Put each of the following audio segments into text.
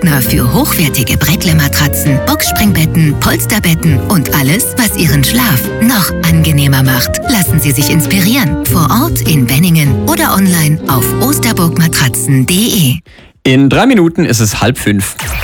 Partner für hochwertige Breckle-Matratzen, Boxspringbetten, Polsterbetten und alles, was Ihren Schlaf noch angenehmer macht. Lassen Sie sich inspirieren. Vor Ort in Benningen oder online auf osterburgmatratzen.de. In 3 Minuten ist es 4:30.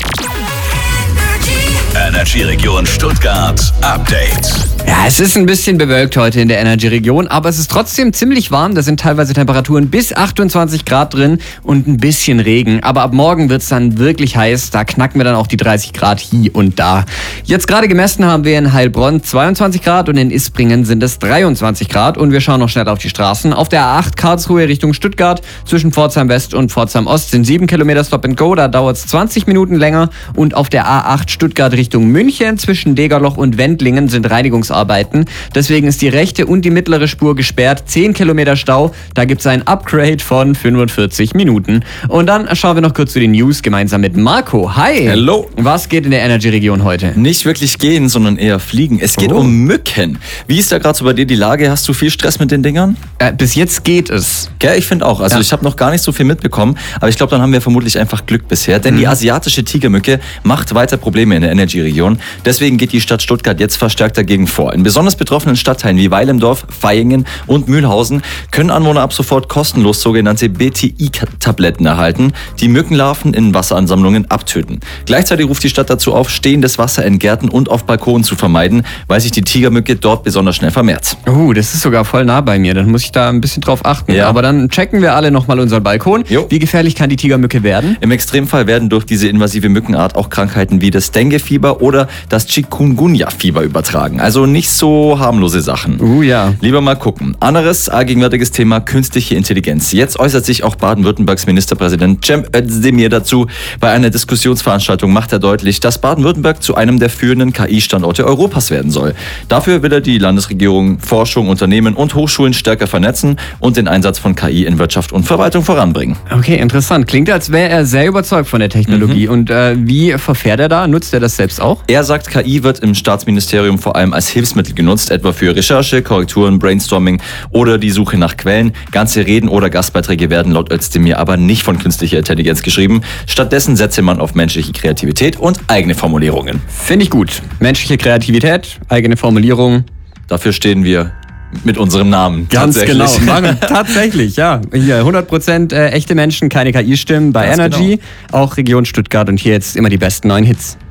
Energy-Region Stuttgart Update. Ja, es ist ein bisschen bewölkt heute in der Energy-Region, aber es ist trotzdem ziemlich warm. Da sind teilweise Temperaturen bis 28 Grad drin und ein bisschen Regen. Aber ab morgen wird es dann wirklich heiß. Da knacken wir dann auch die 30 Grad hier und da. Jetzt gerade gemessen haben wir in Heilbronn 22 Grad und in Isbringen sind es 23 Grad. Und wir schauen noch schnell auf die Straßen. Auf der A8 Karlsruhe Richtung Stuttgart zwischen Pforzheim West und Pforzheim Ost sind 7 Kilometer Stop and Go. Da dauert es 20 Minuten länger. Und auf der A8 Stuttgart Richtung München zwischen Degerloch und Wendlingen sind Reinigungsarbeiten. Deswegen ist die rechte und die mittlere Spur gesperrt. 10 Kilometer Stau. Da gibt es ein Upgrade von 45 Minuten. Und dann schauen wir noch kurz zu den News gemeinsam mit Marco. Hi. Hallo. Was geht in der Energy-Region heute? Nicht wirklich gehen, sondern eher fliegen. Es geht um Mücken. Wie ist da gerade so bei dir die Lage? Hast du viel Stress mit den Dingern? Bis jetzt geht es. Ja, ich finde auch. Also ich habe noch gar nicht so viel mitbekommen, aber ich glaube, dann haben wir vermutlich einfach Glück bisher. Denn die asiatische Tigermücke macht weiter Probleme in der Energy-Region. Deswegen geht die Stadt Stuttgart jetzt verstärkt dagegen vor. In besonders betroffenen Stadtteilen wie Weilemdorf, Vaihingen und Mühlhausen können Anwohner ab sofort kostenlos sogenannte BTI-Tabletten erhalten, die Mückenlarven in Wasseransammlungen abtöten. Gleichzeitig ruft die Stadt dazu auf, stehendes Wasser in Gärten und auf Balkonen zu vermeiden, weil sich die Tigermücke dort besonders schnell vermehrt. Das ist sogar voll nah bei mir. Dann muss ich da ein bisschen drauf achten. Ja. Aber dann checken wir alle nochmal unseren Balkon. Jo. Wie gefährlich kann die Tigermücke werden? Im Extremfall werden durch diese invasive Mückenart auch Krankheiten wie das Dengue-Fieber oder das Chikungunya-Fieber übertragen. Also nicht so harmlose Sachen. Ja. Lieber mal gucken. Anderes allgegenwärtiges Thema, künstliche Intelligenz. Jetzt äußert sich auch Baden-Württembergs Ministerpräsident Cem Özdemir dazu. Bei einer Diskussionsveranstaltung macht er deutlich, dass Baden-Württemberg zu einem der führenden KI-Standorte Europas werden soll. Dafür will er die Landesregierung, Forschung, Unternehmen und Hochschulen stärker vernetzen und den Einsatz von KI in Wirtschaft und Verwaltung voranbringen. Okay, interessant. Klingt, als wäre er sehr überzeugt von der Technologie. Und wie verfährt er da? Nutzt er das selbst auch? Er sagt, KI wird im Staatsministerium vor allem als Hilfsmittel genutzt, etwa für Recherche, Korrekturen, Brainstorming oder die Suche nach Quellen. Ganze Reden oder Gastbeiträge werden laut Özdemir aber nicht von künstlicher Intelligenz geschrieben. Stattdessen setze man auf menschliche Kreativität und eigene Formulierungen. Finde ich gut. Menschliche Kreativität, eigene Formulierung. Dafür stehen wir mit unserem Namen. Ganz tatsächlich. genau. Tatsächlich, ja. Hier 100% echte Menschen, keine KI-Stimmen bei Ganz Energy. Auch Region Stuttgart und hier jetzt immer die besten neuen Hits.